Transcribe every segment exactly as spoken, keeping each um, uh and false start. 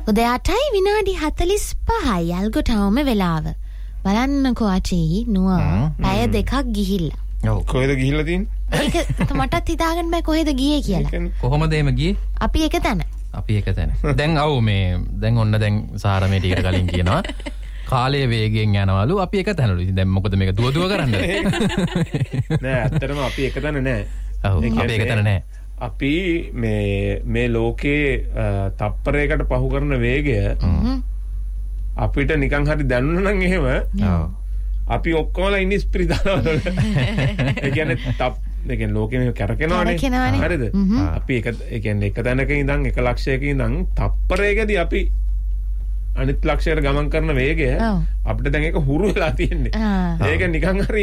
උදේ අටයි විනාඩි හතළිස් පහයි යල්ගොටවම වෙලාව. බලන්නකෝ අචේ නුවා පැය දෙකක් ගිහිල්ලා. ඔව් කොහෙද ගිහිල්ලා තියෙන්නේ? ඒක මටත් හිතාගන්න බෑ කොහෙද ගියේ කියලා. කොහොමද එහෙම ගියේ? අපි එක තැන. අපි එක තැන. දැන් ඔව් මේ දැන් ඔන්න දැන් සාරමේ ටිකට කලින් කියනවා කාලය වේගයෙන් යනවලු අපි එක තැනලු. ඉතින් දැන් මොකද මේක දුව දුව කරන්නද? නෑ ඇත්තටම අපි එක තැන නෑ. ඔව් අපි එක තැන නෑ. අපි මේ මේ ලෝකේ තප්පරයකට පහු කරන වේගය අපිට නිකන් හරි දැනුණා නම් එහෙම අපි ඔක්කොම ඉන්නේ ස්පිරිතාලවල. ඒ කියන්නේ තප් ඒ කියන්නේ ලෝකෙ මේ කැරකෙනවනේ. හරිද? අපි එක ඒ කියන්නේ එක තැනක ඉඳන් එක ලක්ෂයක ඉඳන් තප්පරයකදී අපි අනිත් ලක්ෂයට ගමන් කරන වේගය අපිට දැන් ඒක හුරු වෙලා තියෙන්නේ. ඒක නිකන් හරි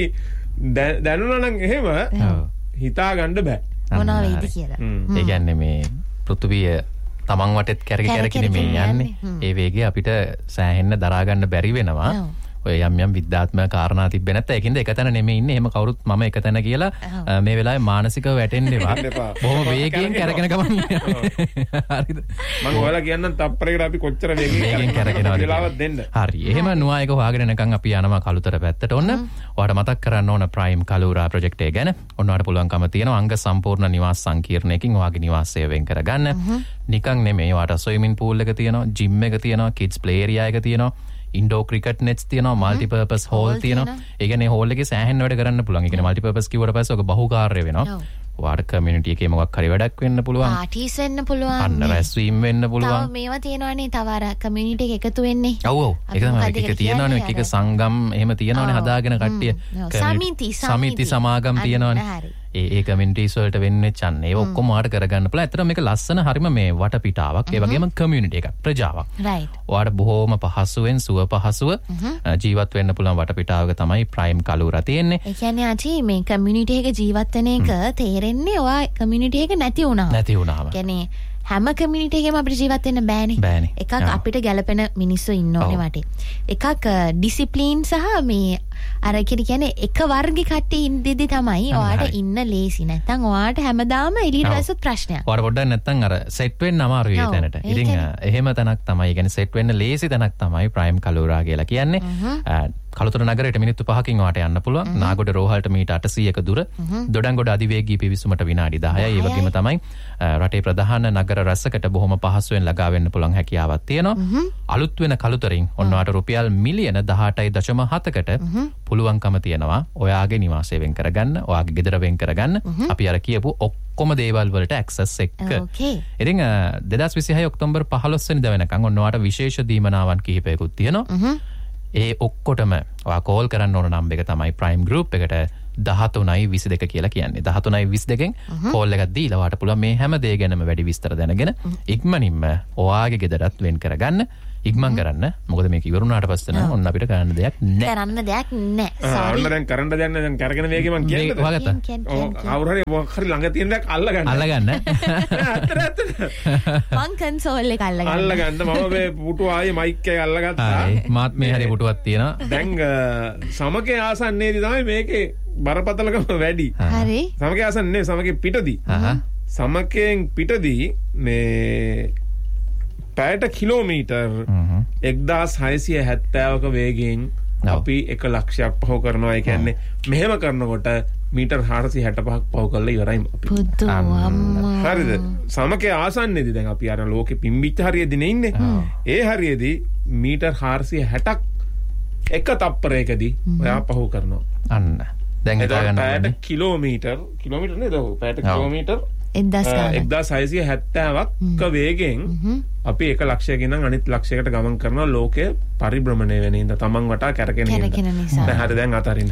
දැනුණා නම් එහෙම හිතා ගන්න බෑ. මොනවා වෙයිද කියලා. ඒ කියන්නේ මේ පෘථුවිය තමන් වටේත් කැරකි කැරකි මේ යන්නේ. ඒ වේගය අපිට සෑහෙන්න දරා ගන්න බැරි වෙනවා. ඔය යම් යම් විද්‍යාත්මක කාරණා තිබ්බේ නැත්නම් ඒකින්ද එක තැන නෙමෙයි ඉන්නේ. එහෙම කවුරුත් මම එක තැන කියලා මේ වෙලාවේ මානසිකව වැටෙන්න එපා. බොහොම වේගයෙන් කැරගෙන ගමන් යනවා. හරිද? මම ඔයාලා කියන්නම් තප්පරයකට අපි කොච්චර වේගයෙන් කැරගෙනවද වෙලාවක් දෙන්න. හරි. එහෙම නුවා එක හොයාගෙන නිකන් අපි යනවා කලුතර පැත්තට. ඔන්න ඔයාලට මතක් කරන්න ඕන ප්‍රයිම් කලුරා ප්‍රොජෙක්ට් එක ගැන. ඔන්න ඔයාලට පුළුවන්කම තියෙනවා අංග සම්පූර්ණ නිවාස සංකීර්ණයකින් ඔයාගේ නිවාසය වෙන් කරගන්න. නිකන් නෙමෙයි. ඔයාලට ස්විමින් pool එක තියෙනවා, ජිම් එක තියෙනවා, kids play area එක තියෙනවා. ඉන්ඩෝ ක්‍රිකට් නෙට්ස් තියෙනවා, මල්ටිපර්පස් හෝල් තියෙනවා. ඒ කියන්නේ හෝල් එකේ සෑහෙන වැඩ කරන්න පුළුවන්. ඒ කියන්නේ මල්ටිපර්පස් කිව්වට පස්සේ ඔක බහුකාර්ය වෙනවා. ඔයාට කමියුනිටි එකේ මොකක් හරි වැඩක් වෙන්න පුළුවන්. පාටිස් වෙන්න පුළුවන්. අන්න රැස්වීම වෙන්න පුළුවන්. තව මේවා තියෙනවානේ තව අර කමියුනිටි එක එකතු වෙන්නේ. ඔව් ඔව්. ඒක තමයි එක එක තියෙනවානේ එක එක සංගම් එහෙම තියෙනවානේ හදාගෙන කට්ටිය. සමිති සමිති සමාගම් තියෙනවානේ. ඒ ඒ කමියුනිටිස් වලට වෙන්නේ චන්නේ. ඒ ඔක්කොම ඔයාට කරගන්න පුළුවන්. ඇත්තටම මේක ලස්සන හරිම මේ වටපිටාවක්. ඒ වගේම කමියුනිටි එකක්, ප්‍රජාවක්. රයිට්. ඔයාට බොහොම පහසුවෙන් සුව පහසුව ජීවත් වෙන්න පුළුවන් වටපිටාවක තමයි ප්‍රයිම් කලුරා තියෙන්නේ. ඒ කියන්නේ ආචි මේ කමියුනිටි එක ජීවත් වෙන එක තේරෙන්නේ ඔයා කමියුනිටි එක නැති වුණා. නැති වුණාම. කියන්නේ හැම කමියුනිටි එකේම අපිට ජීවත් වෙන්න බෑනේ. බෑනේ. එකක් අපිට ගැළපෙන මිනිස්සු ඉන්න ඕනේ වටේ. එකක් ඩිසිප්ලින් සහ මේ අර කියන්නේ එක වර්ගික කට්ටිය ඉඳිදි තමයි ඔයාට ඉන්න ලේසි. නැත්නම් ඔයාට හැමදාම එළියට වැස්සොත් ප්‍රශ්නයක්. ඔයාට පොඩ්ඩක් නැත්නම් අර සෙට් වෙන්න අමාරුයි ඒ තැනට. ඉතින් එහෙම තැනක් තමයි. ඒ කියන්නේ සෙට් වෙන්න ලේසි තැනක් තමයි ප්‍රයිම් කලුරා කියලා කියන්නේ. කළුතර නගරයට මිනිත්තු පහකින් වාට යන්න පුළුවන්. නාගොඩ රෝහලට මීට අටසීයක දුර. දොඩංගොඩ අධිවේගී පිවිසුමට විනාඩි දහයයි. ඒ වගේම තමයි රටේ ප්‍රධාන නගර රැසකට බොහොම පහසුවෙන් ළඟා වෙන්න පුළුවන් හැකියාවක් තියෙනවා. අලුත් වෙන කළුතරින් ඔන්නවට රුපියල් මිලියන දහඅටයි දශම හතකට පුළුවන්කම තියෙනවා ඔයාගේ නිවාසය වෙන් කරගන්න, ඔයාගේ ගෙදර වෙන් කරගන්න. අපි අර කියපු ඔක්කොම දේවල් වලට ඇක්සස් එක්ක. ඉතින් දෙදාස් විසිහය ඔක්තෝබර් පහළොස් වෙනිදා වෙනකන් ඔන්නවට විශේෂ දීමනාවන් කිහිපයකුත් තියෙනවා. ඒ ඔක්කොටම ඔයා කෝල් කරන්න ඕන නම්බර එක තමයි ප්‍රයිම් ගෲප් එකට දහතුනයි විසි දෙක කියලා කියන්නේ. දහතුනයි විසි දෙකෙන් කෝල් එකක් දීලා ඔයාට පුළුවන් මේ හැම දේ ගැනම වැඩි විස්තර දැනගෙන ඉක්මනින්ම ඔයාගේ ගෙදරත් වෙන් කරගන්න. ඉක්මන් කරන්න. මොකද මේක ඉවරුණාට පස්සේ නම් ඔන්න අපිට කරන්න දෙයක් නැහැ. කරන්න දෙයක් නැහැ. සෝරි. ඔන්න දැන් කරන්න දෙයක් නැහැ. දැන් කරගෙන වේගෙ මං කියන්නේ. ඔයාගත්තා. අවුරු හරි මොකක් හරි ළඟ තියෙන දෙයක් අල්ල ගන්න. අල්ල ගන්න. අතර අතර. මං කන්සෝල් එක අල්ල ගන්න. අල්ල ගන්න. මම මේ පුටු ආයේ මයික් එක අල්ල ගත්තා. හරි. මාත් මේ හරි පුටුවක් තියෙනවා. දැන් සමකේ ආසන්නේදී තමයි මේකේ බරපතලකම වැඩි. හරි. සමකේ ආසන්නේ සමකේ පිටදී. සමකෙන් පිටදී මේ පැයට කිලෝමීටර් එක්දාස් හයසිය හැත්තෑවක වේගයෙන් අපි එක ලක්ෂයක් පහු කරනවා. ඒ කියන්නේ මෙහෙම කරනකොට මීටර් හාරසිය හැටපහක් පහු කරලා ඉවරයි අපි. හරිද? සමකේ ආසන්නේදී දැන් අපි අර ලෝකෙ පිම්බිච්ච හරියේදී ඉන්නේ. ඒ හරියේදී මීටර් හාරසිය හැටක් එක තප්පරයකදී ඔයා පහු කරනවා. අන්න. දැන් හිතා ගන්න පැයට කිලෝමීටර් කිලෝමීටර් නේද? පැයට කිලෝමීටර් එක්දාස් හයසිය හැත්තෑවක් වේගෙන් අපි එක ලක්ෂයකින් නම් අනිත් ලක්ෂයකට ගමන් කරනවා ලෝකය පරිභ්‍රමණය වෙන ඉඳ තමන් වටා කැරකෙන ඉඳ. දැන් හරි දැන් අතරින්.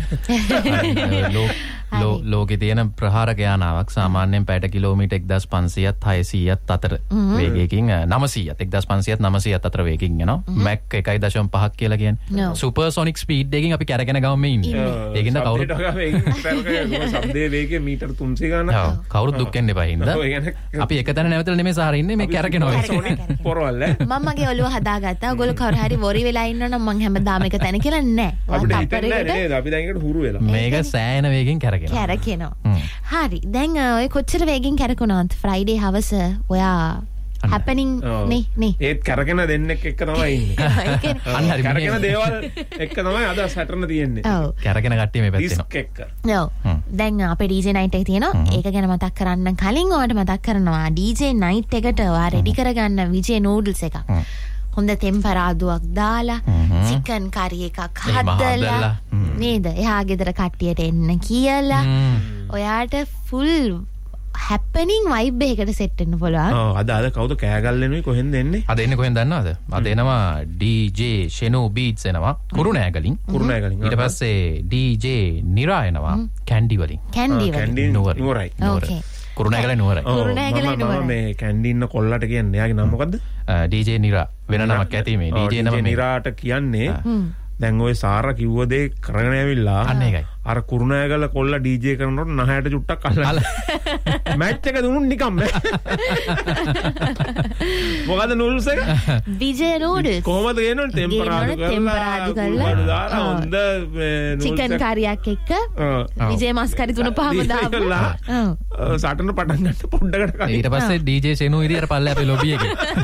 ලෝකේ තියෙන ප්‍රහාරක යානාවක් සාමාන්‍යයෙන් පැයට කිලෝමීටර් එක්දාස් පන්සීයත් හයසීයත් අතර වේගයකින් නවසීයත් එක්දාස් පන්සීයත් නවසීයත් අතර වේගකින් යනවා. මැක් එකයි දශම පහක් කියලා කියන්නේ. සුපර්සොනික් ස්පීඩ් එකකින් අපි කැරගෙන ගමන් ඉන්නේ. ඒකින්ද කවුරුත් ශබ්දයේ වේගය මීටර් තුන්සිය ගණන්. කවුරුත් දුක් වෙන්න එපා හින්දා. අපි එක තැන නැවතලා නෙමෙයි සාර ඉන්නේ මේ කැරගෙනවා. පොරවල් ඈ. මම මගේ ඔළුව හදාගත්තා. ඔයගොල්ලෝ කවුරු හරි වොරි වෙලා ඉන්නවනම් මං හැමදාම එක තැන කියලා නෑ. අපිට හිතෙන්නේ නෑ නේද? අපි දැන් එකට හුරු වෙලා. මේක සෑහෙන වේගෙන් කැරගෙනවා. කැරගෙනවා. හරි. දැන් ඔය කොච්චර වේගෙන් කැරකුණාත් ෆ්‍රයිඩේ හවස ඔයා හැපනින් නේ නේ ඒත් කරගෙන දෙන්නෙක් එක්ක තමයි ඉන්නේ. අන්න හරි. කරගෙන දේවල් එක්ක තමයි අද සැටර්න තියෙන්නේ. ඔව් කරගෙන කට්ටිය මේ පැත්තේ ඩිස්ක් එක. ඔව් දැන් අපේ ඩී ජේ නයිට් එක තියෙනවා. ඒක ගැන මතක් කරන්න කලින් ඔයාලට මතක් කරනවා ඩී ජේ නයිට් එකට ඔයා රෙඩි කරගන්න විජේ නූඩල්ස් එකක්. හොඳ තෙම්පරාදුවක් දාලා චිකන් කරි එකක් හදලා නේද? එහා ගෙදර කට්ටියට එන්න කියලා ඔයාට ෆුල් හැපනින් වයිබ් එකකට සෙට් වෙන්න පුළුවන්. ඔව් අද අද කවුද කෑගල්ලෙනුයි කොහෙන්ද එන්නේ? අද එන්නේ කොහෙන්ද දන්නවද? අද එනවා ඩී ජේ ෂෙනෝ බීට්ස් එනවා කුරුණෑගලින්. කුරුණෑගලින්. ඊට පස්සේ ඩී ජේ නිරා එනවා කැන්ඩි වලින්. කැන්ඩි වලින්. කැන්ඩි නුවරයි. ඕකේ. කුරුණෑගල නුවරයි. කුරුණෑගල නුවරයි. මේ කැන්ඩි ඉන්න කොල්ලට කියන්නේ. එයාගේ නම මොකද්ද? ඩී ජේ නිරා වෙන නමක් ඇති මේ ඩී ජේ නම නිරාට කියන්නේ දැන් ඔය සාරා කිව්ව දේ කරගෙන ඇවිල්ලා අන්න ඒකයි. අර කුරුණෑගල කොල්ල ඩීජේ කරනකොට නහයට චුට්ටක් අල්ලලා මැච් එක දුන්නු නිකම් මොකද නූල්ස් එක විජේ නූඩල්ස් කොහමද ගේනවනේ ටෙම්පරාදු කරලා ටෙම්පරාදු කරලා දාලා හොඳ චිකන් කරියක් එක්ක විජේ මස් කරි තුන පහම දාලා සටන පටන් ගන්න පොඩ්ඩකට කලින් ඊට පස්සේ ඩීජේ ෂෙනෝ ඉරිය අර පල්ලේ අපේ ලොබි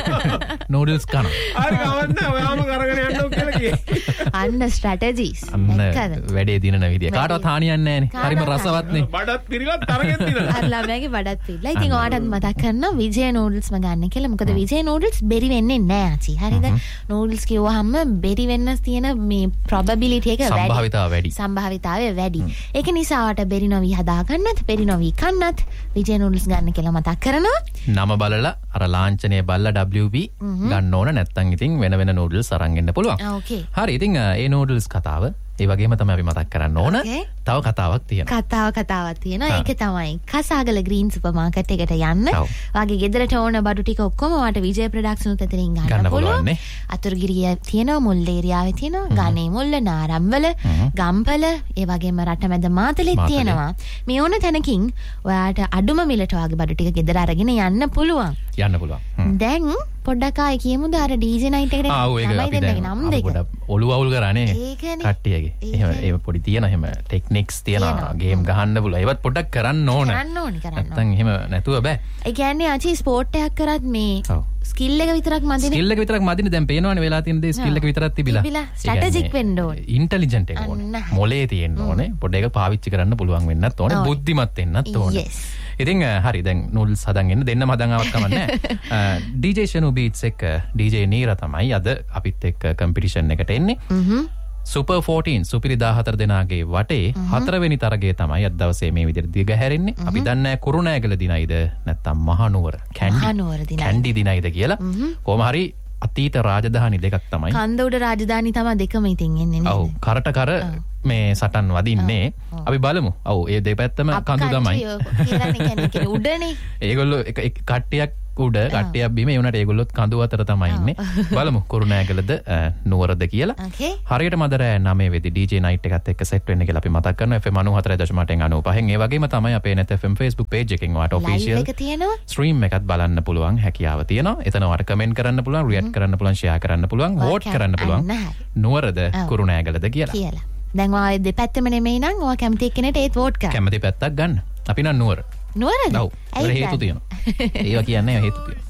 එකේ නූඩල්ස් කනවා හරි ගමන්න ඔයාම කරගෙන යන්න කියලා කියේ අන්න ස්ට්‍රැටජිස් අන්න වැඩේ දිනන විදිය කාටවත් හානියක් නැහැ නේ හරිම රසවත්නේ බඩත් පිරিলাත් තරගෙත් දිනන අර ළමයාගේ බඩත් පිරিলা ඉතින් ඔයාටත් මතක් කරනවා විජේ නූඩල්ස්ම ගන්න කියලා මොකද විජේ නූඩල්ස් බෙරි වෙන්නේ නැහැ ආචි හරිද නූඩල්ස් කිව්වහම බෙරි වෙන්න තියෙන මේ probability එක වැඩි සම්භාවිතාව වැඩි සම්භාවිතාවය වැඩි ඒක නිසා ඔයාට බෙරි නොවි හදා ගන්නත් බෙරි නොවි කන්නත් විජේ නූඩල්ස් ගන්න කියලා මතක් කරනවා නම බලලා අර ලාංඡනය බලලා ඩබ්ලිව් බී ගන්න ඕන නැත්නම් ඉතින් වෙන වෙන නූඩල්ස් අරන් එන්න පුළුවන් ඕකේ හරි ඉතින් ඒ නූඩල්ස් කතාව ඒ වගේම තමයි අපි මතක් කරන්න ඕන තව කතාවක් තියෙනවා කතාව කතාවක් තියෙනවා ඒක තමයි කසාගල ග්‍රීන් සුපර් මාකට් එකට යන්න වාගේ ගෙදරට ඕන බඩු ටික ඔක්කොම ඔයාට විජය ප්‍රොඩක්ෂන් උත් අතරින් ගන්න පුළුවන් අතුරුගිරිය තියෙනවා මුල් ඒරියාවේ තියෙනවා ගානේ මුල්ල නාරම්වල ගම්පල ඒ වගේම රටමැද මාතලෙත් තියෙනවා මේ ඕන තැනකින් ඔයාට අඩුම මිලට වාගේ බඩු ටික ගෙදර අරගෙන යන්න පුළුවන් යන්න පුළුවන් දැන් පොඩ්ඩක් ආයේ කියමුද අර ඩීජේ නයිට් එකට තමයි දෙන්නගේ නම් දෙක ඔළුව අවුල් කරානේ කට්ටියගේ එහෙම ඒ පොඩි තියෙන එහෙම ටෙක්නික්ස් තියෙනවා ගේම් ගහන්න පුළුවන් ඒවත් පොඩ්ඩක් කරන්න ඕන කරන්න ඕනි කරන්න නැත්නම් එහෙම නැතුව බෑ ඒ කියන්නේ ආචි ස්පෝර්ට් එකක් කරත් මේ ස්කිල් එක විතරක් මදිනේ ස්කිල් එක විතරක් මදිනේ දැන් පේනවනේ වෙලා තියෙන දේ ස්කිල් එක විතරක් තිබිලා තිබිලා ස්ට්‍රැටජික් වෙන්න ඕනේ ඉන්ටෙලිජන්ට් එක ඕනේ මොලේ තියෙන්න ඕනේ පොඩ්ඩක් ඒක පාවිච්චි කරන්න පුළුවන් වෙන්නත් ඕනේ බුද්ධිමත් වෙන්නත් ඕනේ ඉතින් හරි දැන් නූඩල්ස් හදන් එන්න දෙන්නම හදන් ආවක් කමන්නේ ඩීජේ ෂෙනෝ බීට්ස් එක ඩීජේ නීරා තමයි අද අපිත් එක්ක කම්පිටිෂන් එකට එන්නේ සුපර් ෆෝර්ටීන් සුපිරි දාහතර දෙනාගේ වටේ හතරවෙනි තරගය තමයි අද දවසේ මේ විදිහට දිග හැරෙන්නේ අපි දන්නේ කුරුණෑගල දිනයිද නැත්නම් මහනුවර කැන්ඩි කැන්ඩි දිනයිද කියලා කොහොම හරි අතීත රාජධානි දෙකක් තමයි කන්ද උඩ රාජධානි තමයි දෙකම ඉතින් එන්නේ නේද ඔව් කරට කර මේ සටන් වදින්නේ අපි බලමු ඔව් ඒ දෙපැත්තම කඳු තමයි කියලා කියන්නේ උඩනේ ඒගොල්ලෝ එක කට්ටියක් උඩ කට්ටියක් බිම ඒ උනට ඒගොල්ලොත් කඳු අතර තමයි ඉන්නේ බලමු කුරුණෑගලද නුවරද කියලා හරියට මදරෑ නවය වෙදි ඩීජේ නයිට් එකත් එක්ක සෙට් වෙන්න කියලා අපි මතක් කරනවා F M ninety four point eight ninety-five ඒ වගේම තමයි අපේ net F M Facebook page එකෙන් ඔයාලට official එක තියෙනවා stream එකත් බලන්න පුළුවන් හැකියාව තියෙනවා එතන ඔයාලට comment කරන්න පුළුවන් react කරන්න පුළුවන් share කරන්න පුළුවන් vote කරන්න පුළුවන් නුවරද කුරුණෑගලද කියලා කියලා දැන් ඔය දෙපැත්තම නෙමෙයි නම් ඔයා කැමති එක්කෙනෙක්ට ඒත් vote කරන්න කැමති පැත්තක් ගන්න අපි නම් නුවර නුවරද ඔව් හේතු තියෙනවා ඒවා කියන්නේ හේතු තියෙනවා